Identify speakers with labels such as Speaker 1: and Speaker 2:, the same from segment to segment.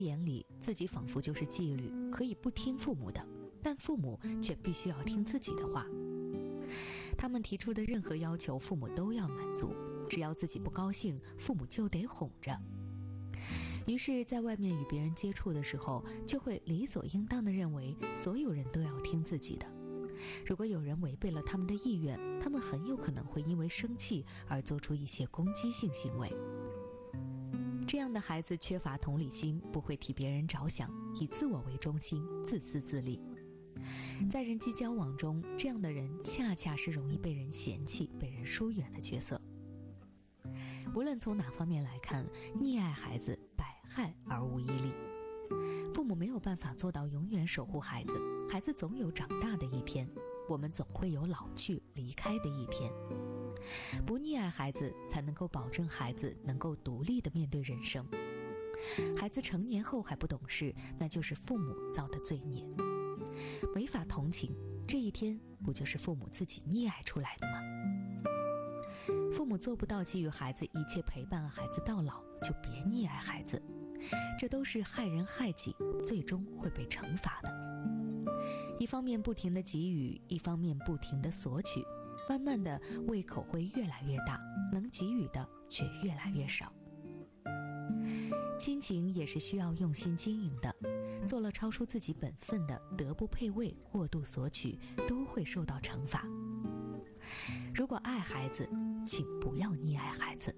Speaker 1: 眼里，自己仿佛就是妓女，可以不听父母的，但父母却必须要听自己的话。他们提出的任何要求，父母都要满足，只要自己不高兴，父母就得哄着。于是在外面与别人接触的时候，就会理所应当地认为所有人都要听自己的。如果有人违背了他们的意愿，他们很有可能会因为生气而做出一些攻击性行为。这样的孩子缺乏同理心，不会替别人着想，以自我为中心，自私自利。在人际交往中，这样的人恰恰是容易被人嫌弃、被人疏远的角色。无论从哪方面来看，溺爱孩子百害而无一利。父母没有办法做到永远守护孩子，孩子总有长大的一天，我们总会有老去离开的一天。不溺爱孩子，才能够保证孩子能够独立地面对人生。孩子成年后还不懂事，那就是父母造的罪孽。没法同情，这一天不就是父母自己溺爱出来的吗？父母做不到给予孩子一切陪伴孩子到老，就别溺爱孩子，这都是害人害己，最终会被惩罚的。一方面不停地给予，一方面不停地索取，慢慢的胃口会越来越大，能给予的却越来越少。亲情也是需要用心经营的，做了超出自己本分的德不配位、过度索取，都会受到惩罚。如果爱孩子，请不要溺爱孩子。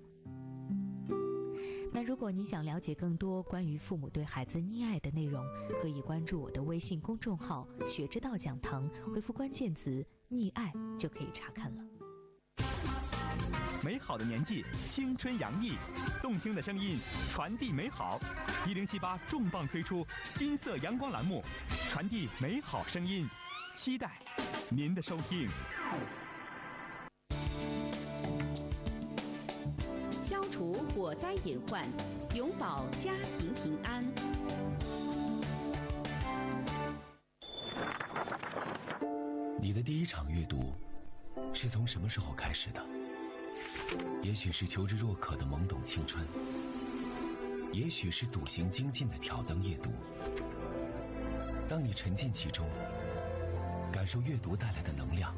Speaker 1: 那如果你想了解更多关于父母对孩子溺爱的内容，可以关注我的微信公众号“学之道讲堂”，回复关键词“溺爱”就可以查看了。
Speaker 2: 美好的年纪，青春洋溢，动听的声音传递美好。1078重磅推出金色阳光栏目，传递美好声音，期待您的收听。
Speaker 3: 消除火灾隐患，永保家庭平安。
Speaker 4: 你的第一场阅读是从什么时候开始的？也许是求知若渴的懵懂青春，也许是笃行精进的挑灯夜读。当你沉浸其中，感受阅读带来的能量，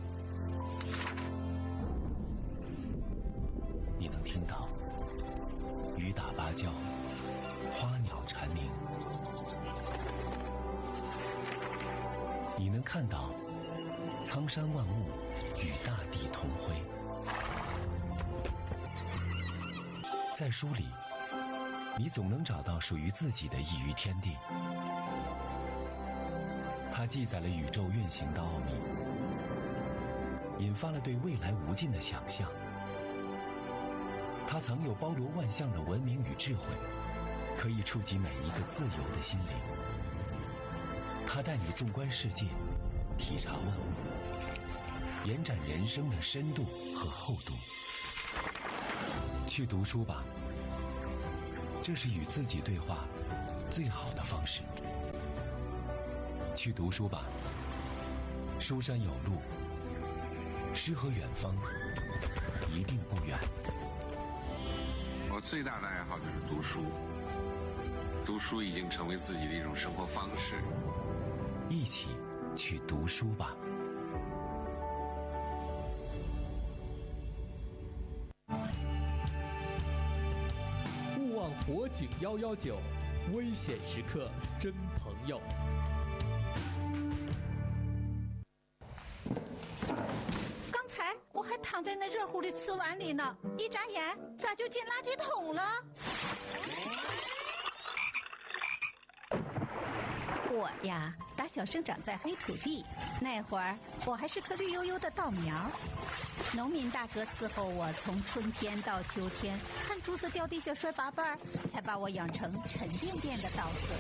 Speaker 4: 你能听到雨打芭蕉，花鸟蝉鸣，你能看到苍山万物与大地同辉。在书里，你总能找到属于自己的一隅天地。它记载了宇宙运行的奥秘，引发了对未来无尽的想象。它藏有包罗万象的文明与智慧，可以触及每一个自由的心灵。它带你纵观世界，体察万物，延展人生的深度和厚度。去读书吧，这是与自己对话最好的方式。去读书吧，书山有路，诗和远方一定不远。
Speaker 5: 我最大的爱好就是读书，读书已经成为自己的一种生活方式。
Speaker 4: 一起去读书吧。
Speaker 6: 勿忘火警119，危险时刻真朋友。
Speaker 7: 刚才我还躺在那热乎的瓷碗里呢，一眨眼咋就进垃圾桶了？我呀，打小生长在黑土地，那会儿我还是棵绿油油的稻苗。农民大哥伺候我从春天到秋天，看竹子掉地下摔八瓣，才把我养成沉甸甸的稻穗。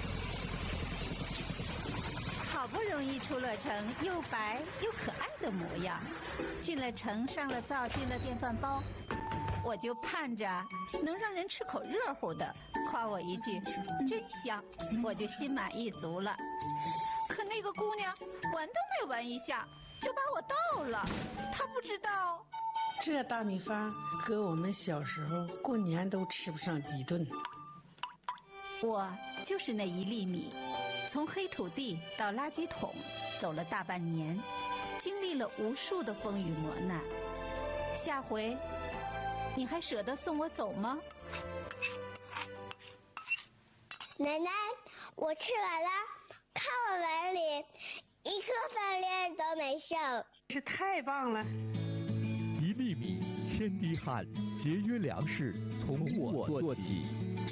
Speaker 7: 好不容易出了城，又白又可爱的模样，进了城，上了灶，进了电饭煲，我就盼着能让人吃口热乎的，夸我一句真香，我就心满意足了。可那个姑娘闻都没闻一下就把我倒了，她不知道
Speaker 8: 这大米饭和我们小时候过年都吃不上几顿。
Speaker 7: 我就是那1粒米，从黑土地到垃圾桶走了大半年，经历了无数的风雨磨难。下回你还舍得送我走吗？
Speaker 8: 奶奶，我吃完了，看我碗里一颗饭粒都没剩，
Speaker 9: 是太棒了。
Speaker 6: 1粒米千滴汗，节约粮食从我做起。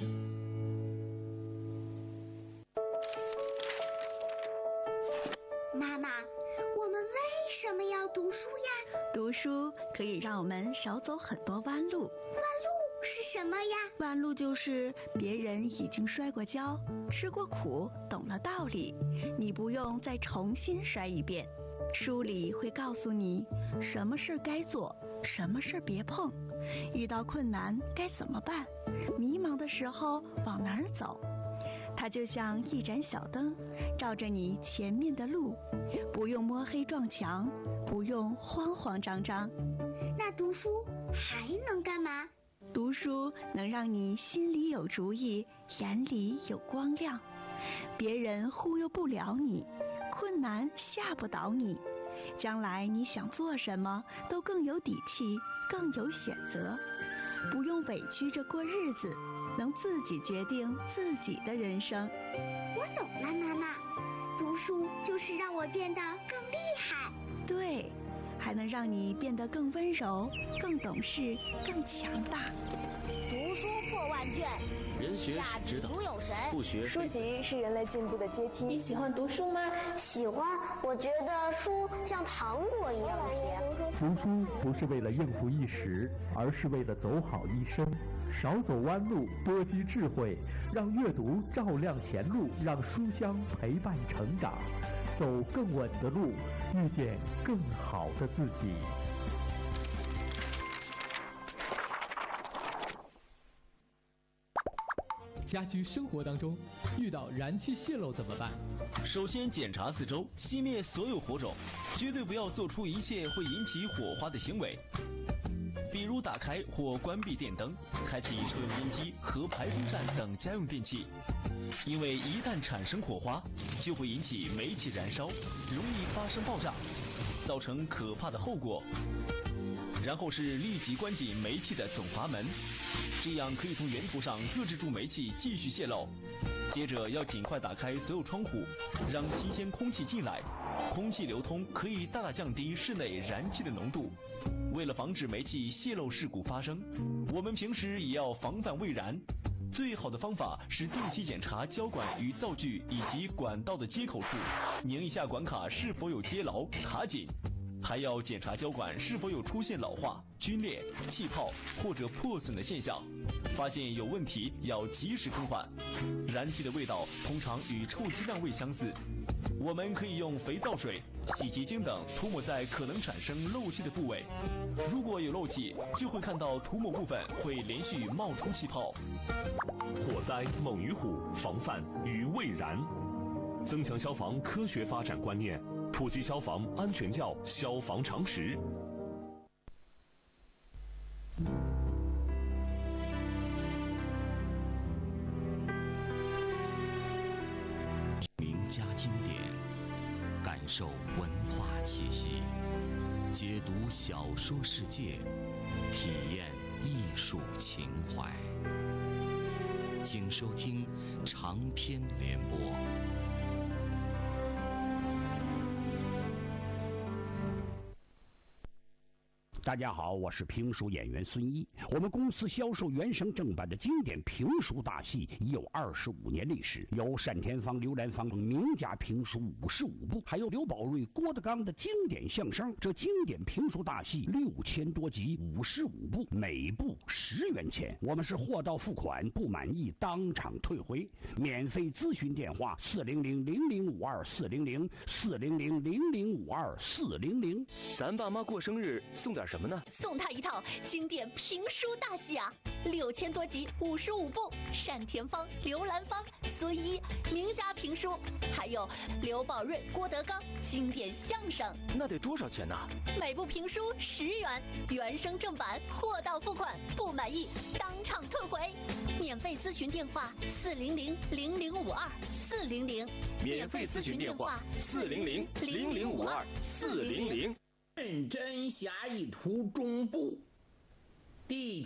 Speaker 8: 妈妈，我们为什么要读书呀？
Speaker 10: 读书可以让我们少走很多弯路。
Speaker 8: 弯路是什么呀？
Speaker 10: 弯路就是别人已经摔过跤，吃过苦，懂了道理，你不用再重新摔一遍。书里会告诉你什么事该做，什么事别碰，遇到困难该怎么办，迷茫的时候往哪儿走。它就像一盏小灯，照着你前面的路，不用摸黑撞墙，不用慌慌张张。
Speaker 8: 那读书还能干嘛？
Speaker 10: 读书能让你心里有主意，眼里有光亮，别人忽悠不了你，困难吓不倒你，将来你想做什么都更有底气，更有选择，不用委屈着过日子，能自己决定自己的人生。
Speaker 8: 我懂了，妈妈，读书就是让我变得更厉害。
Speaker 10: 对，还能让你变得更温柔，更懂事，更强大。
Speaker 8: 读书破万卷，
Speaker 11: 人学是指导，不学
Speaker 12: 书籍是人类进步的阶梯。
Speaker 13: 你喜欢读书吗？
Speaker 8: 喜欢，我觉得书像糖果一样甜。
Speaker 6: 读书不是为了应付一时，而是为了走好一生。少走弯路，多积智慧，让阅读照亮前路，让书香陪伴成长，走更稳的路，遇见更好的自己。家居生活当中，遇到燃气泄漏怎么办？
Speaker 11: 首先检查四周，熄灭所有火种，绝对不要做出一切会引起火花的行为，比如打开或关闭电灯，开启抽油烟机和排风扇等家用电器，因为一旦产生火花，就会引起煤气燃烧，容易发生爆炸，造成可怕的后果。然后是立即关紧煤气的总阀门，这样可以从源头上遏制住煤气继续泄漏。接着要尽快打开所有窗户，让新鲜空气进来，空气流通可以大大降低室内燃气的浓度。为了防止煤气泄漏事故发生，我们平时也要防范未燃。最好的方法是定期检查胶管与灶具以及管道的接口处，拧一下管卡是否有接牢卡紧，还要检查胶管是否有出现老化、皲裂、气泡或者破损的现象，发现有问题要及时更换。燃气的味道通常与臭鸡蛋味相似，我们可以用肥皂水、洗洁精等涂抹在可能产生漏气的部位，如果有漏气，就会看到涂抹部分会连续冒出气泡。
Speaker 14: 火灾猛于虎，防范于未然。增强消防科学发展观念，普及消防安全教消防常识。
Speaker 4: 名家经典，感受文化气息，解读小说世界，体验艺术情怀。请收听长篇联播。
Speaker 15: 大家好，我是评书演员孙一。我们公司销售原声正版的经典评书大戏已有25年历史，有单田芳、刘兰芳名家评书55部，还有刘宝瑞、郭德纲的经典相声。这经典评书大戏6000多集，55部，每部10元钱。我们是货到付款，不满意当场退回。免费咨询电话：400-0052-400，400-0052-400。
Speaker 11: 咱爸妈过生日送点
Speaker 4: 什么呢？
Speaker 13: 送他一套经典评书大戏啊，6000多集，55部，单田芳、刘兰芳、孙一名家评书，还有刘宝瑞、郭德纲经典相声。
Speaker 4: 那得多少钱呢？
Speaker 13: 每部评书10元，原声正版，货到付款，不满意当场退回。免费咨询电话400-0052-400。
Speaker 4: 免费咨询电话400-0052-400。
Speaker 16: 认真侠义图中部第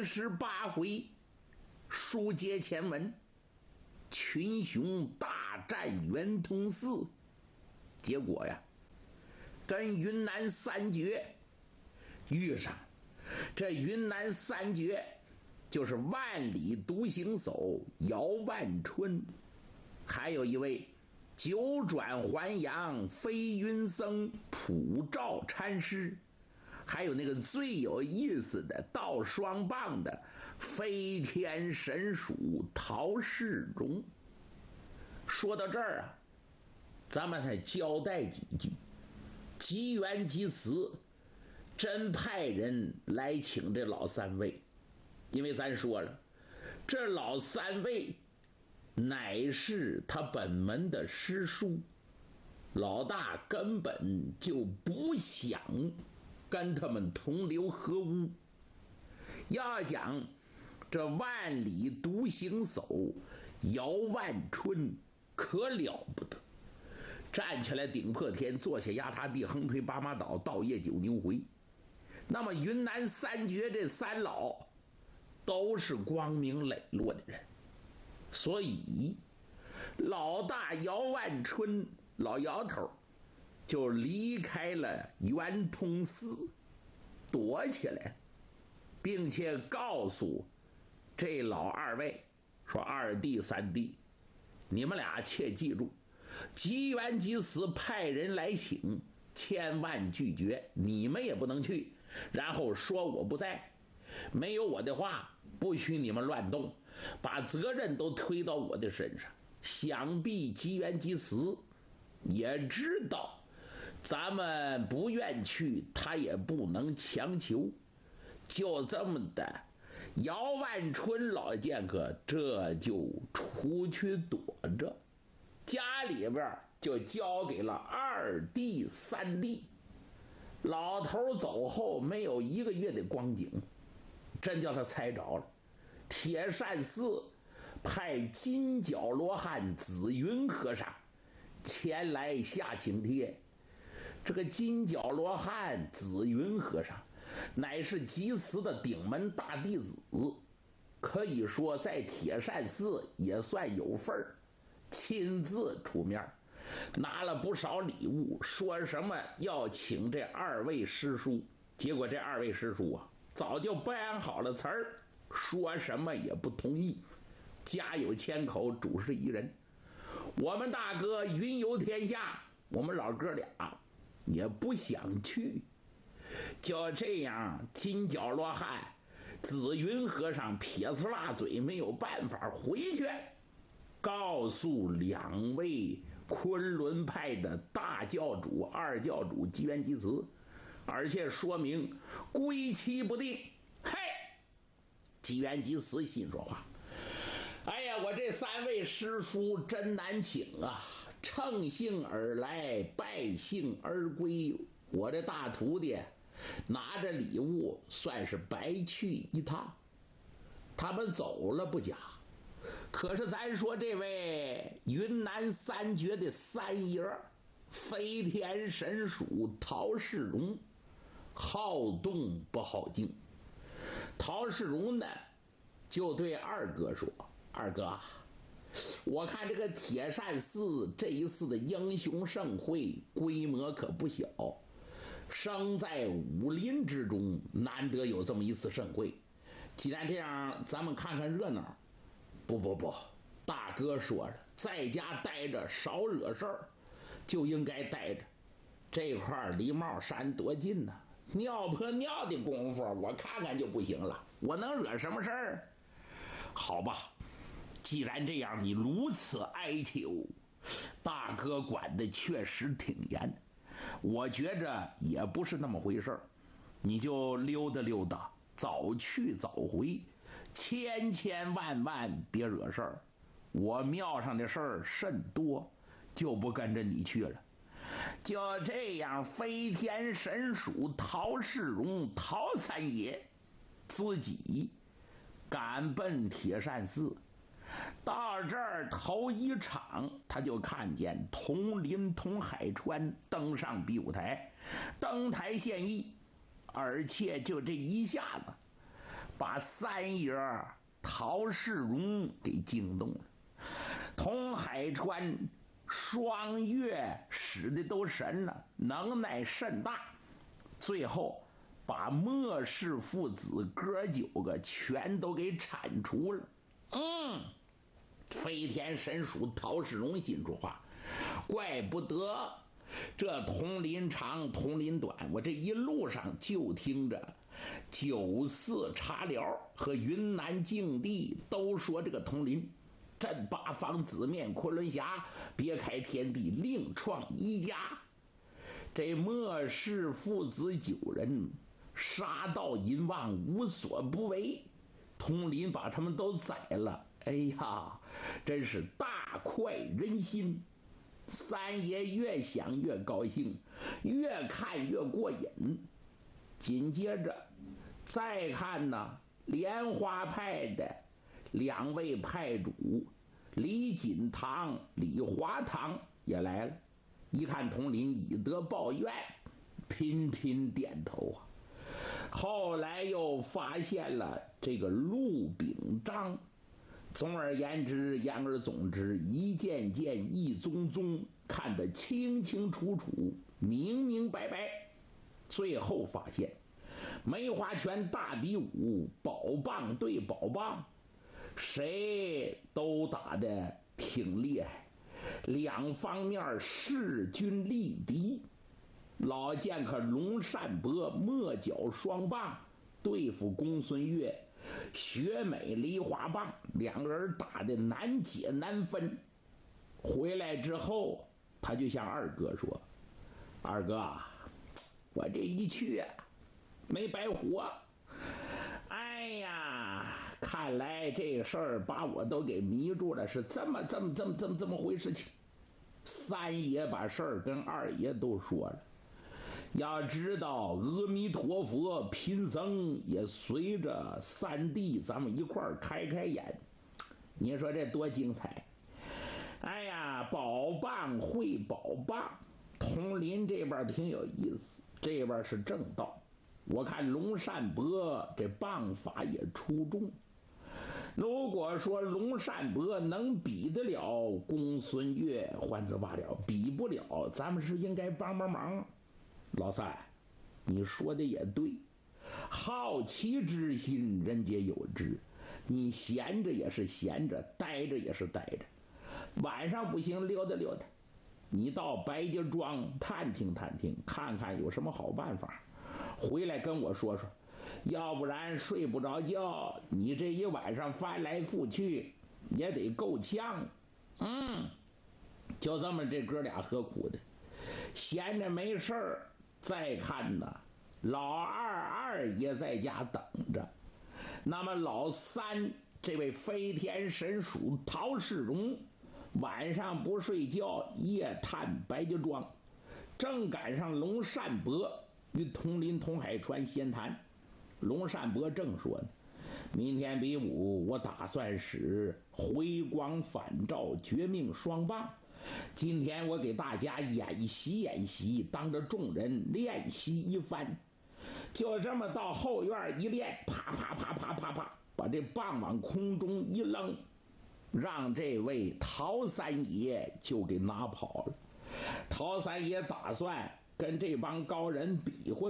Speaker 16: 78回，书接前文，群雄大战圆通寺，结果呀，跟云南三绝遇上。这云南三绝就是万里独行叟姚万春，还有一位九转还阳飞云僧普照禅师，还有那个最有意思的倒双棒的飞天神鼠陶世荣。说到这儿啊，咱们还交代几句。吉元吉祠真派人来请这老三位，因为咱说了，这老三位乃是他本门的师叔，老大根本就不想跟他们同流合污。要讲这万里独行叟姚万春可了不得，站起来顶破天，坐下压塌地，横推八马倒，倒夜九牛回。那么云南三绝这三老都是光明磊落的人，所以老大姚万春老姚头就离开了圆通寺，躲起来，并且告诉这老二位说：二弟三弟，你们俩切记住，吉元吉祠派人来请，千万拒绝，你们也不能去，然后说我不在，没有我的话不许你们乱动，把责任都推到我的身上。想必吉元吉祠也知道咱们不愿去，他也不能强求。就这么的，姚万春老剑客这就出去躲着，家里边就交给了二弟三弟。老头走后没有1个月的光景，真叫他猜着了。铁扇寺派金角罗汉紫云和尚前来下请帖。这个金角罗汉紫云和尚乃是吉祠的顶门大弟子，可以说在铁扇寺也算有份儿，亲自出面拿了不少礼物，说什么要请这二位师叔。结果这二位师叔啊，早就办好了词儿，说什么也不同意。家有千口，主事一人。我们大哥云游天下，我们老哥俩也不想去。就这样，金角罗汉紫云和尚撇呲啦嘴，没有办法回去，告诉2位昆仑派的大教主、二教主吉元吉祠，而且说明归期不定。嘿，吉元吉祠心说话：哎呀，我这3位师叔真难请啊，乘兴而来，败兴而归。我这大徒弟拿着礼物算是白去一趟。他们走了不假，可是咱说这位云南三绝的三爷飞天神鼠陶世荣好动不好静。陶世荣呢就对二哥说：二哥，我看这个铁扇寺这一次的英雄盛会规模可不小，生在武林之中，难得有这么一次盛会。既然这样，咱们看看热闹。不，大哥说了，在家待着少惹事儿，就应该待着。这块离帽山多近呢，尿泼尿的功夫我看看就不行了，我能惹什么事儿？好吧，既然这样，你如此哀求，大哥管的确实挺严，我觉着也不是那么回事儿。 你就溜达溜达，早去早回，千千万万别惹事儿。我庙上的事儿甚多，就不跟着你去了。就这样，飞天神属陶世荣陶三爷自己赶奔铁扇寺。到这儿头一场，他就看见佟林、佟海川登上比武台，登台献艺，而且就这一下子，把三爷陶世荣给惊动了。佟海川双乐使的都神了，能耐甚大，最后把莫氏父子哥9个全都给铲除了。飞天神属陶世荣心说话，怪不得这佟林长佟林短，我这一路上就听着九寺茶寮和云南净地都说这个佟林镇八方紫面昆仑峡，别开天地，另创一家。这莫氏父子9人杀盗淫妄无所不为，佟林把他们都宰了。哎呀，真是大快人心。三爷越想越高兴，越看越过瘾。紧接着再看呢，莲花派的2位派主李锦堂、李华堂也来了。一看佟林以德报怨，频频点头啊。后来又发现了这个陆秉章。总而言之，言而总之，一件件，一宗宗，看得清清楚楚，明明白白。最后发现，梅花拳大比武，宝棒对宝棒，谁都打得挺厉害，两方面势均力敌。老剑客龙善伯莫角双棒对付公孙越学美梨花棒，2个人打得难解难分。回来之后，他就向二哥说：“二哥，我这一去啊，没白活。哎呀，看来这事儿把我都给迷住了，是这么回事情。”三爷把事儿跟二爷都说了。要知道，阿弥陀佛贫僧也随着三弟咱们一块儿开眼，你说这多精彩！哎呀，宝棒会宝棒，佟林这边挺有意思，这边是正道。我看龙善伯这棒法也出众。如果说龙善伯能比得了公孙越，还则罢了；比不了，咱们是应该帮忙。老三，你说的也对，好奇之心人皆有之，你闲着也是闲着，待着也是待着，晚上不行溜达溜达，你到白家庄探听，看看有什么好办法，回来跟我说说，要不然睡不着觉，你这一晚上翻来覆去也得够呛。就这么这哥俩何苦的，闲着没事儿。再看呢，老二也在家等着。那么老三这位飞天神属陶世荣，晚上不睡觉，夜探白家庄，正赶上龙善伯与佟林、佟海川闲谈。龙善伯正说呢，明天比武，我打算使回光返照绝命双棒。今天我给大家演习，当着众人练习一番。就这么到后院一练，啪啪啪啪啪啪，把这棒往空中一扔，让这位陶三爷就给拿跑了。陶三爷打算跟这帮高人比划，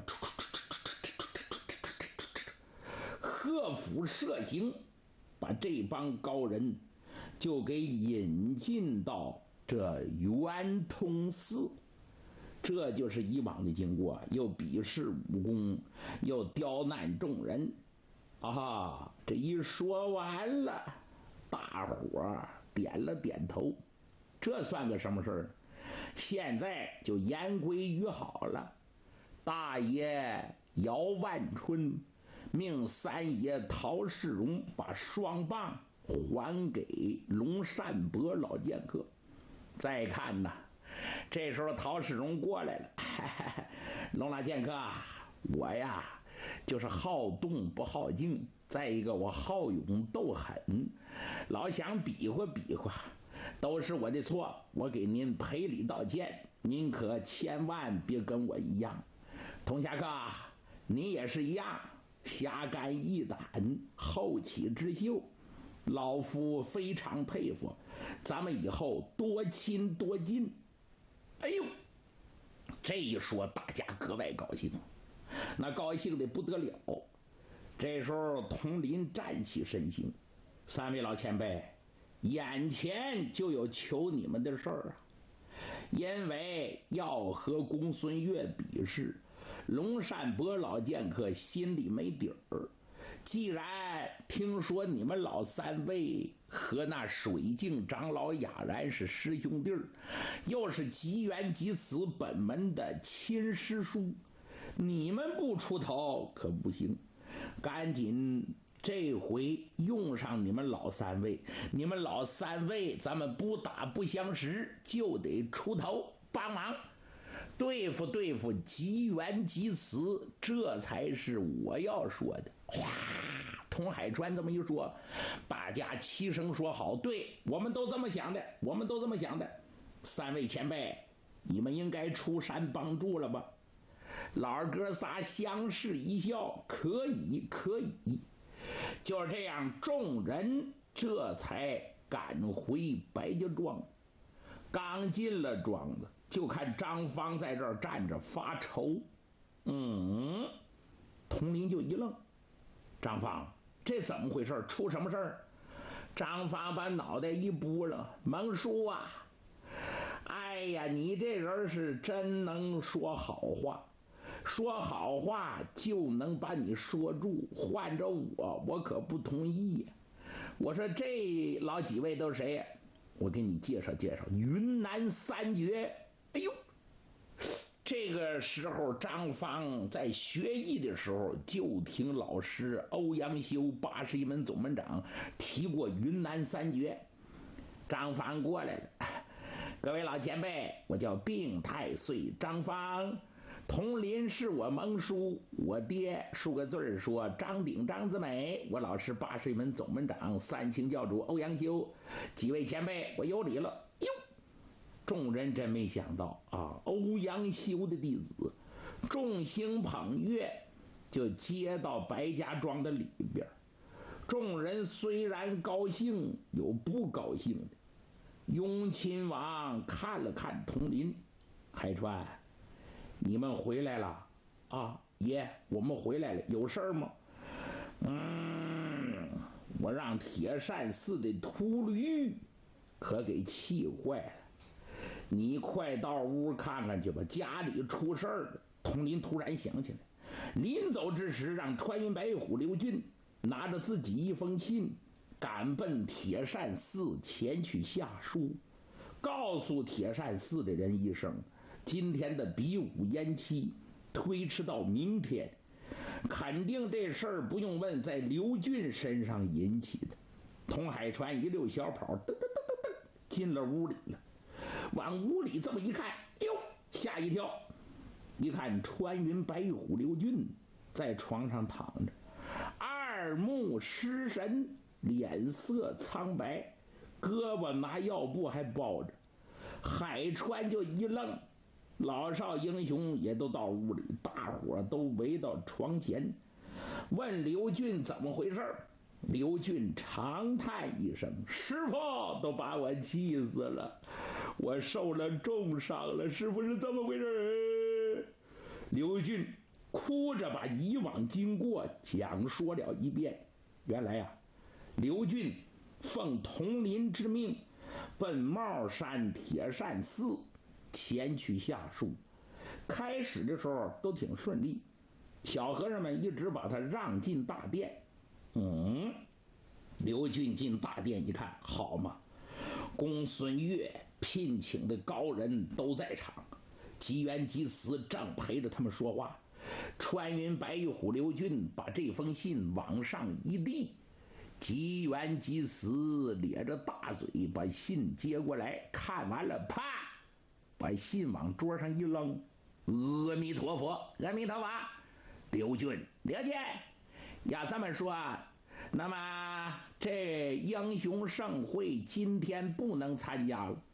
Speaker 16: 喝斧射行，把这帮高人就给引进到这圆通寺。这就是以往的经过，又比试武功，又刁难众人啊！这一说完了，大伙点了点头。这算个什么事儿？现在就言归于好了。大爷姚万春命三爷陶世荣把双棒还给龙善伯老剑客。再看呐，这时候陶世荣过来了，龙老剑客，我呀就是好动不好静，再一个我好勇斗狠，老想比划比划，都是我的错，我给您赔礼道歉，您可千万别跟我一样。童侠客，你也是一样，侠肝义胆，后起之秀，老夫非常佩服，咱们以后多亲多近。哎呦，这一说大家格外高兴，那高兴的不得了。这时候佟林站起身形，三位老前辈，眼前就有求你们的事儿啊。因为要和公孙越比试，龙善伯老剑客心里没底儿。既然听说你们老三位和那水镜长老雅然是师兄弟儿，又是吉元吉祠本门的亲师叔，你们不出头可不行，赶紧这回用上你们老三位，你们老三位咱们不打不相识，就得出头帮忙对付对付吉元吉祠，这才是我要说的。哗，童海川这么一说，大家齐声说好，对，我们都这么想的，我们都这么想的。三位前辈，你们应该出山帮助了吧？老二哥仨相视一笑，可以可以。就是这样，众人这才赶回白家庄。刚进了庄子，就看张芳在这儿站着发愁。佟林就一愣，张芳，这怎么回事？出什么事儿？张芳把脑袋一拨了，蒙叔啊，哎呀，你这人是真能说好话，说好话就能把你说住，换着我可不同意。我说这老几位都是谁呀？我给你介绍介绍，云南三绝。哎呦，这个时候张芳在学艺的时候就听老师欧阳修81门总门长提过云南三绝。张芳过来了，各位老前辈，我叫病太岁张芳，佟林是我蒙叔，我爹数个字说张鼎张子美，我老师81门总门长三清教主欧阳修，几位前辈我有礼了。哟，众人真没想到啊，欧阳修的弟子众星捧月就接到白家庄的里边。众人虽然高兴，有不高兴的。雍亲王看了看佟林，海川，你们回来了啊？爷，我们回来了，有事儿吗？我让铁扇寺的秃驴可给气坏了，你快到屋看看去吧，家里出事儿了。佟林突然想起来，临走之时让穿云白虎刘俊拿着自己一封信赶奔铁扇寺前去下书，告诉铁扇寺的人一声，今天的比武延期，推迟到明天。肯定这事儿不用问，在刘俊身上引起的。佟海川一溜小跑，噔噔噔噔噔进了屋里了。往屋里这么一看，哟，吓一跳！一看穿云白虎刘俊在床上躺着，二目失神，脸色苍白，胳膊拿药布还包着。海川就一愣，老少英雄也都到屋里，大伙都围到床前，问刘俊怎么回事。刘俊长叹一声，师傅都把我气死了，我受了重伤了，师傅是怎么回事？刘俊哭着把以往经过讲说了一遍。原来啊，刘俊奉佟林之命奔帽山铁扇寺前去下书，开始的时候都挺顺利，小和尚们一直把他让进大殿。刘俊进大殿一看，好嘛，公孙越聘请的高人都在场，吉元吉祠正陪着他们说话， 传云白玉虎刘俊把这封信往上一递，急冤急死，咧着大嘴把信接过来，看完了，啪，把信往桌上一扔。阿弥陀佛，阿弥陀佛。刘俊，了解。要这么说，那么这英雄盛会今天不能参加了。